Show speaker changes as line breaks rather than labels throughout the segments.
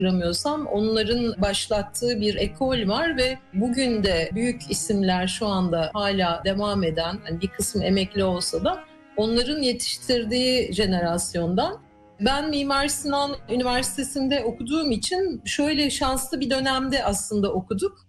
hatırlamıyorsam onların başlattığı bir ekol var ve bugün de büyük isimler şu anda hala devam eden, yani bir kısmı emekli olsa da onların yetiştirdiği jenerasyondan. Ben Mimar Sinan Üniversitesi'nde okuduğum için şöyle şanslı bir dönemde aslında okuduk.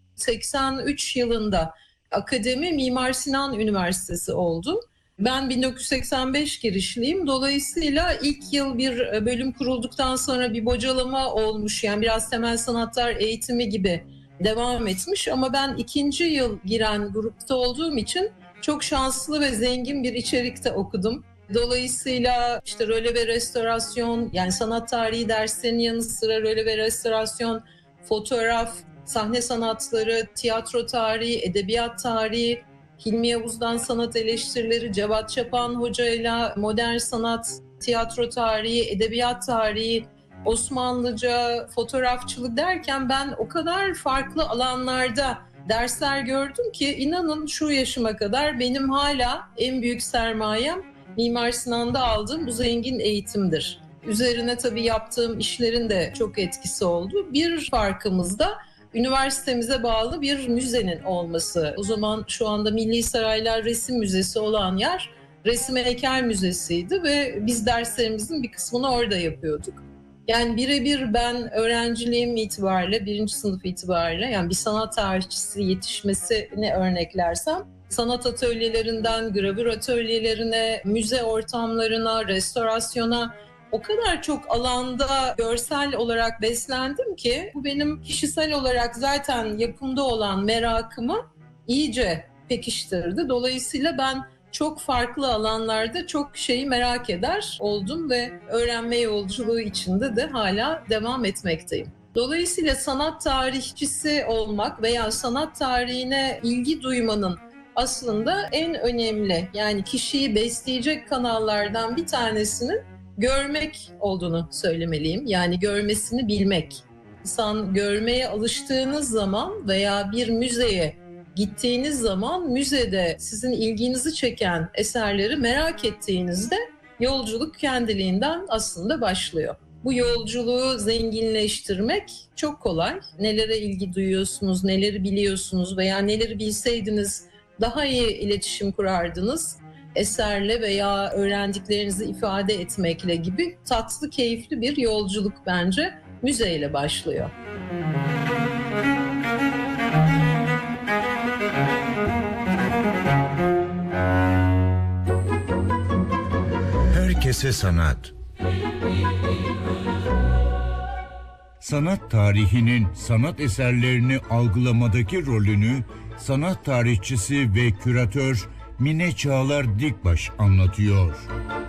83 yılında akademi Mimar Sinan Üniversitesi oldu. Ben 1985 girişliyim. Dolayısıyla ilk yıl bir bölüm kurulduktan sonra bir bocalama olmuş. Yani biraz temel sanatlar eğitimi gibi devam etmiş. Ama ben ikinci yıl giren grupta olduğum için çok şanslı ve zengin bir içerikte okudum. Dolayısıyla işte röle ve restorasyon, yani sanat tarihi derslerinin yanı sıra röle ve restorasyon, fotoğraf, sahne sanatları, tiyatro tarihi, edebiyat tarihi, Hilmi Yavuz'dan sanat eleştirileri, Cevat Çapan hocayla modern sanat, tiyatro tarihi, edebiyat tarihi, Osmanlıca, fotoğrafçılık derken ben o kadar farklı alanlarda dersler gördüm ki inanın şu yaşıma kadar benim hala en büyük sermayem Mimar Sinan'da aldığım bu zengin eğitimdir. Üzerine tabii yaptığım işlerin de çok etkisi oldu. Bir farkımız da üniversitemize bağlı bir müzenin olması. O zaman şu anda Milli Saraylar Resim Müzesi olan yer Resim Heykel Müzesi'ydi ve biz derslerimizin bir kısmını orada yapıyorduk. Yani birebir ben öğrenciliğim itibariyle, birinci sınıf itibariyle, yani bir sanat tarihçisi yetişmesini örneklersem, sanat atölyelerinden gravür atölyelerine, müze ortamlarına, restorasyona o kadar çok alanda görsel olarak beslendim ki bu benim kişisel olarak zaten yapımda olan merakımı iyice pekiştirdi. Dolayısıyla ben çok farklı alanlarda çok şeyi merak eder oldum ve öğrenme yolculuğu içinde de hala devam etmekteyim. Dolayısıyla sanat tarihçisi olmak veya sanat tarihine ilgi duymanın aslında en önemli, yani kişiyi besleyecek kanallardan bir tanesinin görmek olduğunu söylemeliyim. Yani görmesini bilmek. İnsan görmeye alıştığınız zaman veya bir müzeye gittiğiniz zaman müzede sizin ilginizi çeken eserleri merak ettiğinizde yolculuk kendiliğinden aslında başlıyor. Bu yolculuğu zenginleştirmek çok kolay. Nelere ilgi duyuyorsunuz, neleri biliyorsunuz veya neleri bilseydiniz daha iyi iletişim kurardınız eserle veya öğrendiklerinizi ifade etmekle gibi tatlı, keyifli bir yolculuk bence müzeyle başlıyor.
Herkese sanat. Sanat tarihinin sanat eserlerini algılamadaki rolünü sanat tarihçisi ve küratör Mine Çağlar Dikbaş anlatıyor.